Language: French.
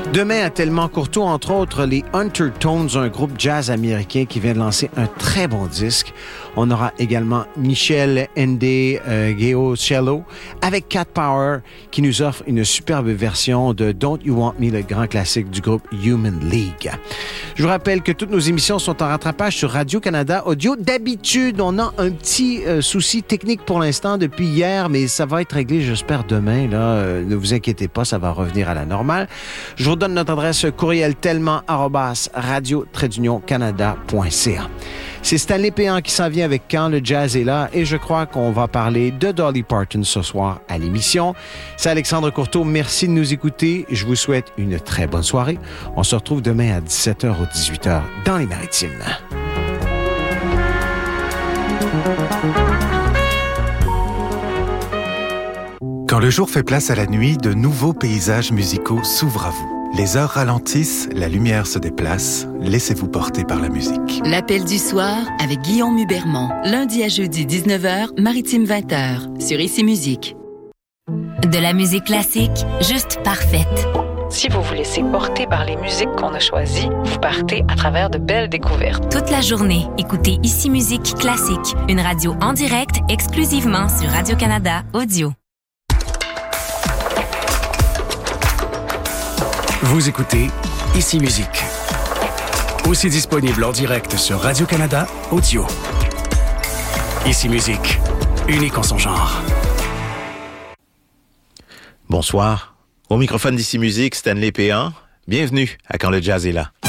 Demain, à Tellement Courtois, entre autres, les Undertones, un groupe jazz américain qui vient de lancer un très bon disque. On aura également Michel Ndegeocello avec Cat Power qui nous offre une superbe version de Don't You Want Me, le grand classique du groupe Human League. Je vous rappelle que toutes nos émissions sont en rattrapage sur Radio-Canada Audio. D'habitude, on a un petit souci technique pour l'instant depuis hier, mais ça va être réglé, j'espère, demain. Là, ne vous inquiétez pas, ça va revenir à la normale. Je vous donne notre adresse courriel tellement@radio-canada.ca. C'est Stanley Péan qui s'en vient avec Quand le jazz est là et je crois qu'on va parler de Dolly Parton ce soir à l'émission. C'est Alexandre Courteau. Merci de nous écouter. Je vous souhaite une très bonne soirée. On se retrouve demain à 17h ou 18h dans les Maritimes. Quand le jour fait place à la nuit, de nouveaux paysages musicaux s'ouvrent à vous. Les heures ralentissent, la lumière se déplace. Laissez-vous porter par la musique. L'appel du soir avec Guillaume Hubermont. Lundi à jeudi 19h, Maritime 20h, sur Ici Musique. De la musique classique, juste parfaite. Si vous vous laissez porter par les musiques qu'on a choisies, vous partez à travers de belles découvertes. Toute la journée, écoutez Ici Musique Classique, une radio en direct exclusivement sur Radio-Canada Audio. Vous écoutez Ici Musique. Aussi disponible en direct sur Radio-Canada Audio. Ici Musique, unique en son genre. Bonsoir. Au microphone d'Ici Musique, Stanley Péan. Bienvenue à Quand le jazz est là.